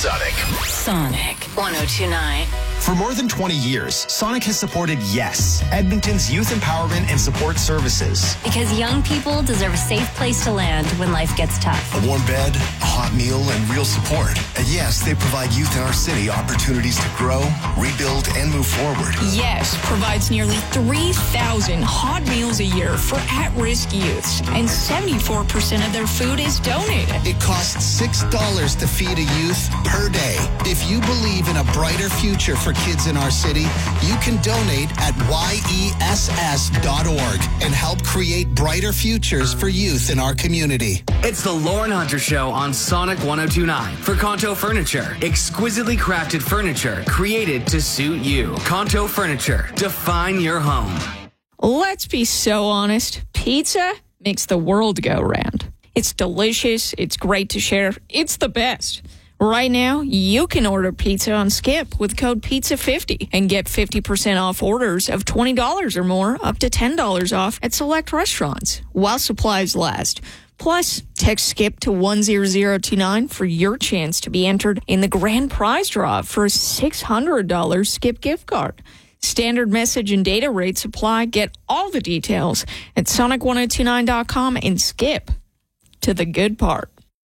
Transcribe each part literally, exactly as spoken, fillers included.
Sonic. Sonic one oh two point nine. For more than twenty years, Sonic has supported YES, Edmonton's youth empowerment and support services. Because young people deserve a safe place to land when life gets tough. A warm bed, a hot meal, and real support. At YES, they provide youth in our city opportunities to grow, rebuild, and move forward. YES provides nearly three thousand hot meals a year for at-risk youths, and seventy-four percent of their food is donated. It costs six dollars to feed a youth per day. If you believe in a brighter future for kids in our city, you can donate at Y E S S dot org and help create brighter futures for youth in our community. It's the Lauren Hunter Show on Sonic one oh two point nine for Conto Furniture. Exquisitely crafted furniture created to suit you. Conto Furniture. Define your home. Let's be so honest. Pizza makes the world go round. It's delicious. It's great to share. It's the best. Right now, you can order pizza on Skip with code pizza fifty and get fifty percent off orders of twenty dollars or more, up to ten dollars off at select restaurants while supplies last. Plus, text SKIP to one zero zero two nine for your chance to be entered in the grand prize draw for a six hundred dollars Skip gift card. Standard message and data rates apply. Get all the details at sonic one oh two nine dot com and skip to the good part.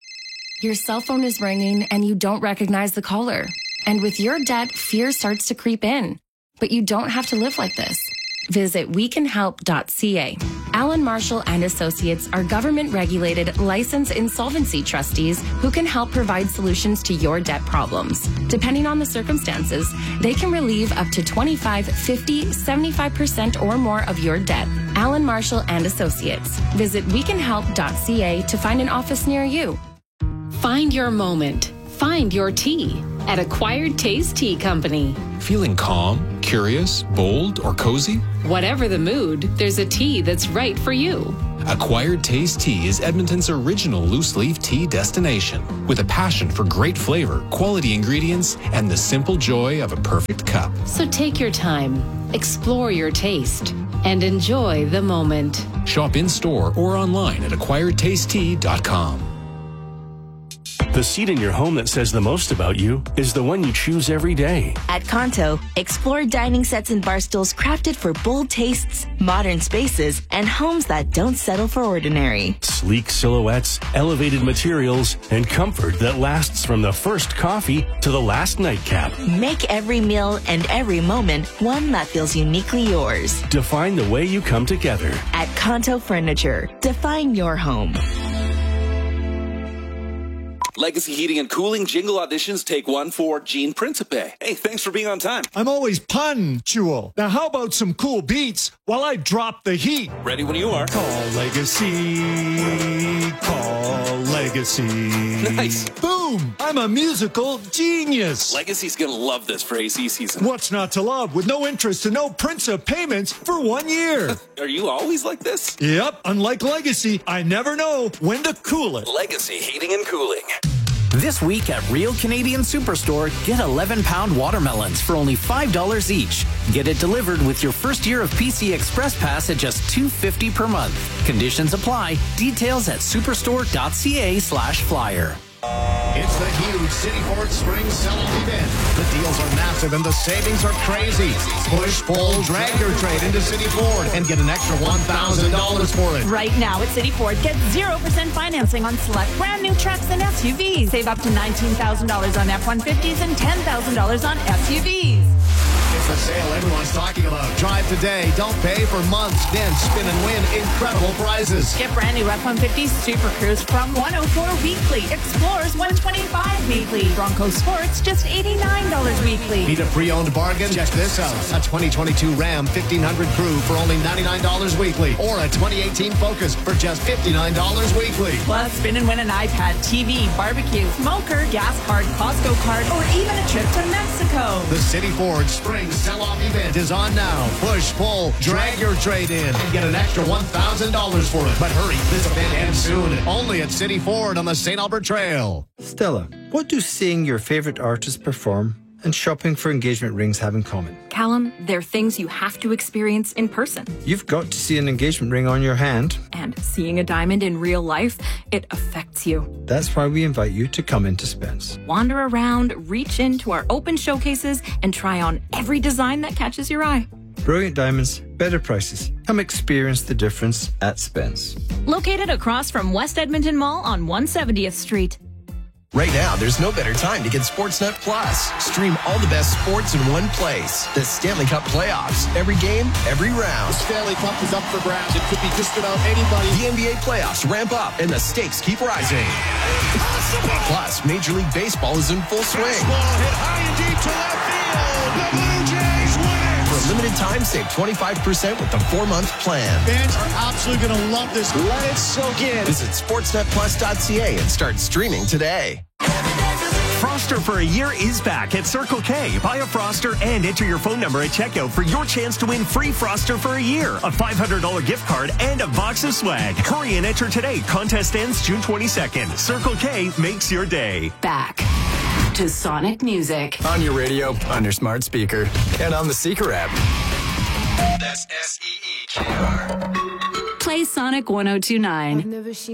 Your cell phone is ringing and you don't recognize the caller. And with your debt, fear starts to creep in. But you don't have to live like this. Visit we can help dot c a. Allen Marshall and Associates are government-regulated, licensed insolvency trustees who can help provide solutions to your debt problems. Depending on the circumstances, they can relieve up to twenty-five, fifty, seventy-five percent or more of your debt. Allen Marshall and Associates. Visit we can help dot c a to find an office near you. Find your moment. Find your tea at Acquired Taste Tea Company. Feeling calm, curious, bold, or cozy? Whatever the mood, there's a tea that's right for you. Acquired Taste Tea is Edmonton's original loose-leaf tea destination, with a passion for great flavor, quality ingredients, and the simple joy of a perfect cup. So take your time, explore your taste, and enjoy the moment. Shop in-store or online at acquired taste tea dot com. The seat in your home that says the most about you is the one you choose every day. At Conto, explore dining sets and bar stools crafted for bold tastes, modern spaces, and homes that don't settle for ordinary. Sleek silhouettes, elevated materials, and comfort that lasts from the first coffee to the last nightcap. Make every meal and every moment one that feels uniquely yours. Define the way you come together. At Conto Furniture, define your home. Legacy Heating and Cooling jingle auditions take one for Gene Principe. Hey, thanks for being on time. I'm always punctual. Now how about some cool beats while I drop the heat? Ready when you are. Call Legacy. Call Legacy. Nice. Boom! I'm a musical genius. Legacy's gonna love this for A C season. What's not to love with no interest and no Principe payments for one year? Are you always like this? Yep. Unlike Legacy, I never know when to cool it. Legacy Heating and Cooling. This week at Real Canadian Superstore, get eleven pound watermelons for only five dollars each. Get it delivered with your first year of P C Express Pass at just two dollars and fifty cents per month. Conditions apply. Details at superstore dot c a slash flyer. It's the huge City Ford Spring Sell-Off event. The deals are massive and the savings are crazy. Push, pull, drag your trade into City Ford and get an extra one thousand dollars for it. Right now at City Ford, get zero percent financing on select brand new trucks and S U Vs. Save up to nineteen thousand dollars on F one fifties and ten thousand dollars on S U Vs. It's the sale everyone's talking about. Drive today, don't pay for months, then spin and win incredible prizes. Get brand new F one fifty Super Cruise from one oh four weekly. Explorers one twenty-five weekly. Bronco Sports just eighty-nine dollars weekly. Need a pre-owned bargain? Check this out. A twenty twenty-two Ram fifteen hundred Crew for only ninety-nine dollars weekly. Or a twenty eighteen Focus for just fifty-nine dollars weekly. Plus, spin and win an iPad, T V, barbecue, smoker, gas card, Costco card, or even a trip to Mexico. The City Ford Spring Sell-Off event is on now. Push, pull, drag your trade in and get an extra one thousand dollars for it. But hurry, this event ends soon. Only at City Ford on the Saint Albert Trail. Stella, what do seeing your favorite artist perform and shopping for engagement rings have in common? Callum, they're things you have to experience in person. You've got to see an engagement ring on your hand. And seeing a diamond in real life, it affects you. That's why we invite you to come into Spence. Wander around, reach into our open showcases, and try on every design that catches your eye. Brilliant diamonds, better prices. Come experience the difference at Spence. Located across from West Edmonton Mall on one hundred seventieth Street. Right now, there's no better time to get Sportsnet Plus. Stream all the best sports in one place. The Stanley Cup playoffs. Every game, every round. The Stanley Cup is up for grabs. It could be just about anybody. The N B A playoffs ramp up and the stakes keep rising. Plus, Major League Baseball is in full swing. Baseball hit high and deep to left field. The Blue Jays win it. For a limited time, save twenty-five percent with the four-month plan. Fans are absolutely going to love this. Let it soak in. Visit sportsnet plus dot c a and start streaming today. Froster for a year is back at Circle K. Buy a Froster and enter your phone number at checkout for your chance to win free Froster for a year, a five hundred dollars gift card, and a box of swag. Hurry and enter today. Contest ends June twenty-second. Circle K makes your day. Back to Sonic Music. On your radio, on your smart speaker, and on the Seeker app. That's S E E K R. Play Sonic one oh two nine.